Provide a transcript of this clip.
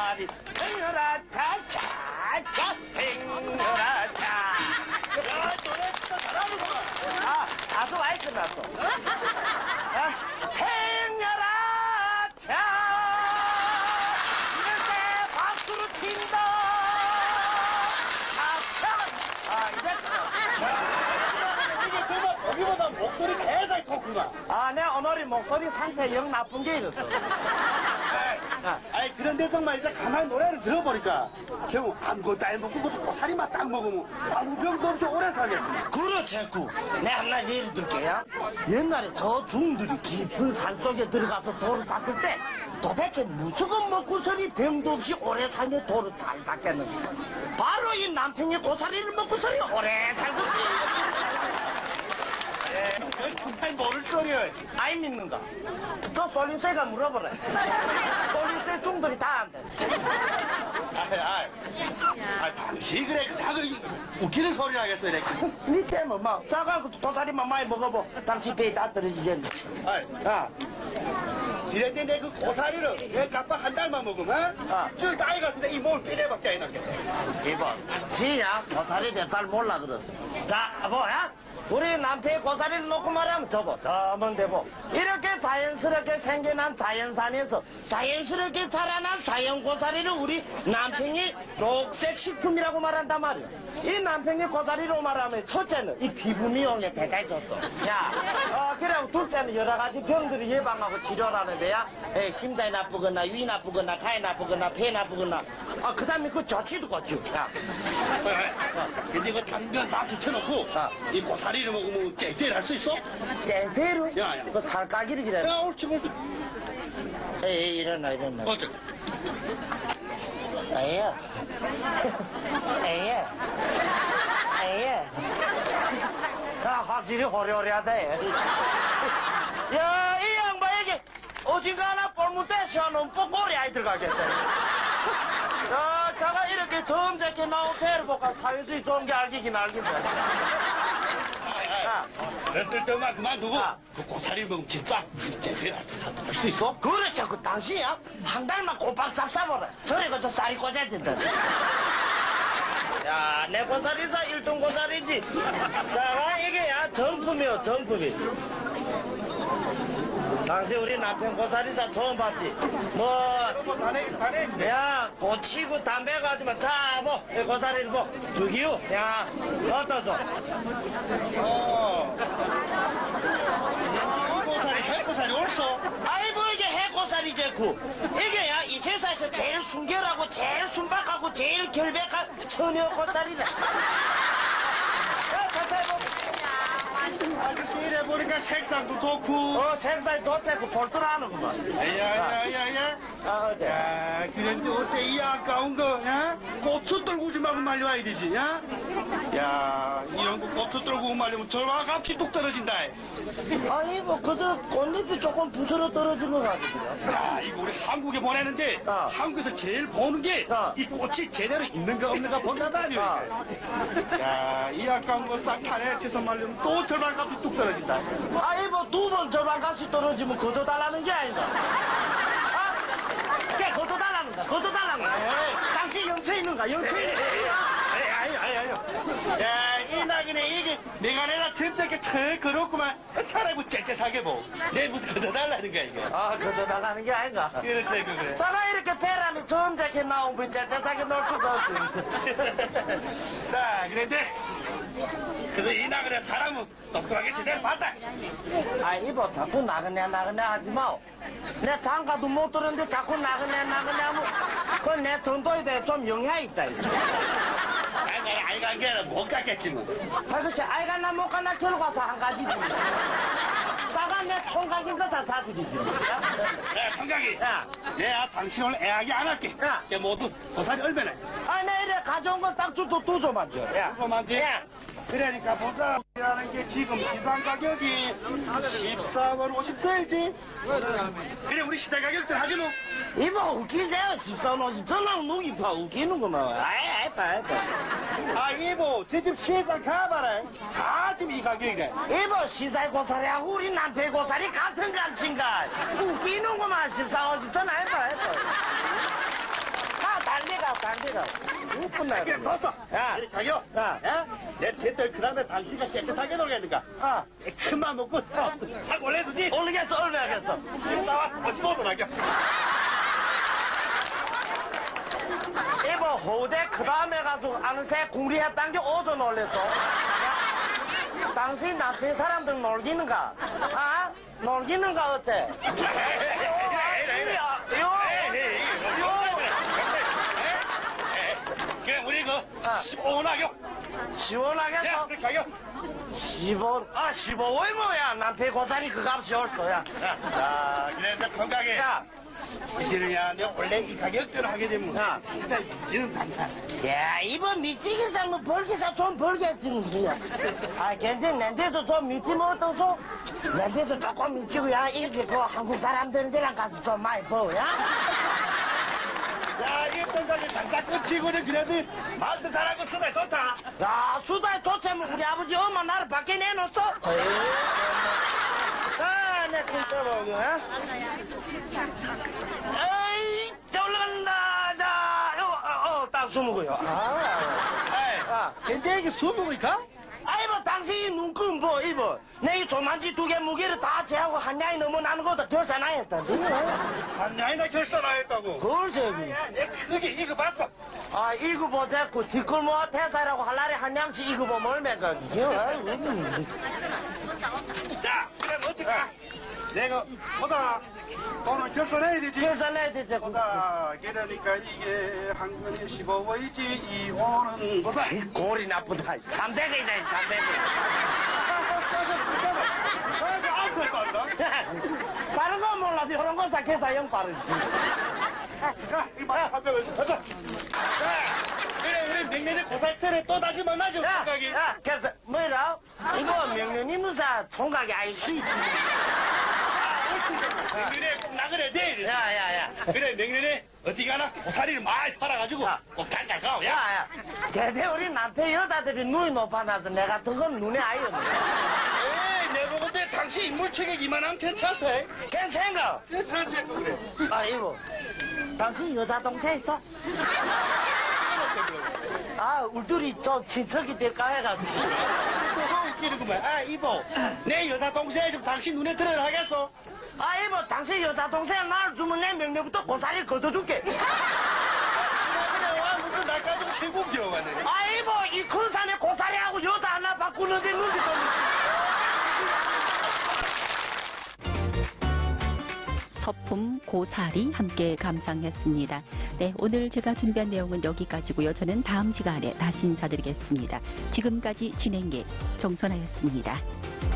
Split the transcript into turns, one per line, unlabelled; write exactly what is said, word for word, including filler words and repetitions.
고사리 행여라 차차차 행여라 차. 야 노래 진짜 잘하는구나. 아 가수 아이 끝났어. 아, 행여라 차. 이럴 때 박수로 친다. 아, 아 이제
이게 정말 거기보다 목소리 대단히 컸구나.
아, 내 오늘이 목소리 상태 영 나쁜 게 있었어.
아니 그런데 정말 이제 가만히 노래를 들어보니까 결국 아무것도 안 먹고 뭐 고사리만 딱 먹으면 아무 병도 없이 오래 살겠구나.
그렇지구. 내가 하나 예를 들게요. 옛날에 저 중들이 깊은 산속에 들어가서 돌을 닦을 때 도대체 무조건 먹고서니 병도 없이 오래 살며 돌을 잘 닦겠는가. 바로 이 남편이 고사리를 먹고서니 오래 살고
정말 모를 소리야.
아이 믿는가? 그 솔리세가 물어보래. 솔리세 중들이 다 안 돼.
아이, 아이. 아, 당시 그래, 작은 웃기는 소리 하겠어, 이렇게.
니 때문에 막, 작아고 고사리만 많이 먹어보. 당신 배에 다 떨어지겠네.
아이,
아,
이럴 때 내 그 고사리를 내 깜빡 한 달만 먹으면,
아.
쭉 나이 같은데 이 몸 삐내밖에 안 났겠어.
이봐, 지야 고사리 몇 달 몰라 그랬어. 자, 뭐야? 우리 남편이 고사리를 놓고 말하면 저보, 저면 되고. 이렇게 자연스럽게 생겨난 자연산에서 자연스럽게 자라난 자연 고사리를 우리 남편이 녹색 식품이라고 말한단 말이야. 이 남편이 고사리로 말하면 첫째는 이 피부 미용에 대단히 좋소. 야, 어, 그리고 둘째는 여러 가지 병들을 예방하고 치료하는데야. 에, 심장이 나쁘거나 위 나쁘거나 가위 나쁘거나 폐 나쁘거나. 아, 그 다음에 그 조치도 고치고. 야.
근데 이거 당근 다 붙여놓고,
아.
이 고사리를 먹으면 째째를 할 수 있어?
쟤대로?
야, 야.
그 살까기를 기다려.
야, 옳지, 옳지.
에이, 일어나, 일어나.
어째?
에이야. 에이야. 에이야. 야, 확실히 호리호리하다, 얘. 야, 이 양반에게 어딘가 하나 볼무대 시원한 뽀꼬리 아이 들어가겠어. 야, 제가 이렇게 점잖게 나온 배를 보고 사회주의 좋은 게 알기긴 알긴데. 아.
그랬을 때만 그만두고,
아.
그 고사리 먹으면 진짜 째째를 할 수 있어?
그렇죠. 그 당시야 한 달만 꼬박 잡사버려. 저리 그저 쌀이 꽂아진다. 야, 내 고사리사 일등 고사리지. 자, 이게 야 정품이요, 정품이. 당시 우리 남편 고사리사 처음 봤지. 뭐,
다네, 다네.
야, 고치고 담배 가지마. 자, 뭐, 이 고사리를 뭐, 두기요. 야, 어떠소?
어. 이 고사리, 해고사리 옳소?
아이, 뭐, 이게 해고사리제, 구. 이게, 야, 이 세상에서 제일 순결하고, 제일 순박하고, 제일 결백한 처녀 고사리다. 야, 가서 해보
아저씨 이래 보니까 색상도 좋고.
어, 색깔이 좋대고 볼줄아는구만.
야야야야야.
아, 어제.
야, 그런데 어째 이 아까운 거, 야? 고추 떨구지 말고 말려와야 되지, 야? 야, 이런 거 고추 떨구고 말리면 저와 값이 뚝 떨어진다.
아니, 뭐, 그저 꽃잎이 조금 부스러 떨어진 것 같거든요.
야, 이거 우리 한국에 보내는데,
어.
한국에서 제일 보는 게,
어.
이 꽃이 제대로 있는가 없는가 본다다, 아니요?
어.
야, 이 아까운 거 싹 탄에 쳐서 말리면 또 절반 값이 뚝 떨어진다.
아니, 뭐, 두 번 절반값이 떨어지면 거둬달라는 게 아닌가. 아, 걔 거둬달라는 거, 거둬달라는 거.
에이.
당신 영체 있는가, 영체 있는가.
아니, 아니, 아니, 아니. 야, 이 낙이네, 이게, 내가 내가 틈새게 턱 그렇구만. 사람이 째째하게 보. 내부터 걷어달라는 거야, 이거.
아, 거둬달라는 게 아닌가.
그렇지, 그래.
자가 이렇게 배란이 점잖게 나온 분 째째하게 놀 수가 없어.
자, 그런데, 그래서 이 낙을 사람은 똑똑하게 제대로 봤다.
아, 이보, 자꾸 나그네, 나그네 하지 마오. 내 장가도 못 들었는데 자꾸 나그네, 나그네 하면, 그건 내 전도에 대해 좀 영향이 있다, 이거.
아니, 내가 알간 게 못 갔겠지, 뭐.
아, 그치, 알갔나 못 갔나 결과서 한 가지지. 싸가 내 총각인 거 다 사주지.
야, 청각이.
야.
내가 당신 오늘 애하게 안 할게.
야.
걔 모두 고사리 얼마나?
아, 내 이래 가져온 건 딱 주도 두 조만 줘. 야.
조금만지.
야.
그러니까 보자라는 게 지금 시장 가격이 십사원 오십 도이지. 그래 우리 시장 가격들 하지 뭐.
이모 웃기세요. 집사원 오십 전랑 누기 봐 웃기는구만. 아이, 아이, 봐, 아이, 봐.
아 이모 제 집 시장 가봐라. 다 지금 이 가격이가.
이모 시살 고사리하고 우리 남편 고사리 같은 값인가. 웃기는구만. 집사원 오십 전 아이, 봐, 아이, 봐. 딴데가 우뿐나.
그래, 봤어.
야,
그래, 자기요.
야.
야, 내 됐다. 그 다음에 당신가 깨끗하게 놀겠는가?
아,
큰맘 먹고, 탁 올려주지.
올리겠어, 얼마겠어.
나와, 어디 놀더라겨.
이거 호대 그 다음에 가서 안새 궁리했단 게 어디 놀랬어? 당신 나쁜 사람들 놀기는가? 아? 놀기는가 어째?
그래, 우리 그,
아.
시원하게.
시원하겠어?
야, 그래, 자기요.
십오, 아, 십오월 뭐야? 남편 고사리 그 값이 얼쏘야.
야, 자, 그래, 이제 건강해.
야,
이제는 야, 내가 원래 이 가격대로 하게 되면,
야.
일단, 지는 단타.
야, 이번 미치기상 뭐 벌기사 좀 벌겠지, 무슨야. 아, 괜찮, 낸데도 좀 미치 못어서, 낸데도 조금 미치고, 야, 이렇게 그 한국 사람들이랑 가서 좀 많이 벌, 야?
야, 이 건강에 단타 끊기고는 그래도 말도 잘하고 수다 좋다.
야, 수다에 도착하면 우리 아버지 엄마 나를 밖에 내놓았어? 아, 내 진짜 먹어, 야? 에이, 자, 올라간다, 자, 요, 어, 어, 딱 스무고요. 아,
에이,
아.
근데 이게 수목이까?
아이, 뭐, 당신이 눈금 뭐, 이거. 내 이 조만지 두 개 무게를 다 제하고 한 양이 넘어 나는 것도 결산하였다.
한 양이나 결산하였다고.
글쎄,
야, 내 크게 이거 봤어.
아, 이거 보자고, 뒷골모아 태사라고 한 날에 한 양씩 이거 보면 얼마가, 이거,
자, 그럼 어떡하? 내가, 보다, 돈을 결산해야 되지.
결산해야 되지.
보다, 그러니까 이게 한 건에 십오원이지, 이 원은 보다.
이 골이 나쁘다. 삼백이다, 삼백.
아무것도 안 나.
다른 건 몰라도 이런 건 사케사 영 빠르지.
야, 이만 삼백원 가자. 야, 그래, 우리 명년에 고사철에 또 다시 만나죠,
야,
생각이.
야, 그래서 뭐라? 이거 명륜이 무사 총각이 아닐 수 있지.
명년에 꼭 나그래 돼.
야, 야, 야.
그래, 명년에 어디 가나 고사리를 많이 팔아가지고
야.
꼭 장가 가. 야.
야, 야. 대대 우리 남편 여자들이 눈이 높아나서 내 같은 건 눈에 아예 없네.
에이, 내 보고 때 당신 인물 체격 이만하면 괜찮다.
괜찮가?
괜찮지, 그래.
아, 이거. 당신 여자 동생 있어? 아, 울들이 좀 친척이 될까 해가지고.
또 웃기는구만. 아, 이보. 내 여자 동생이 좀 당신 눈에 들어야 하겠어?
아, 이모, 당신 여자 동생 날 주면 내 명령부터 고사리 걷어줄게.
그래, 와, 무슨 날 가지고 신공 기어가네.
아, 이모, 이 큰 산에 고사리하고 여자 하나 바꾸는데 눈이 좀.
서품 고사리 함께 감상했습니다. 네, 오늘 제가 준비한 내용은 여기까지고요. 저는 다음 시간에 다시 인사드리겠습니다. 지금까지 진행계 정선아였습니다.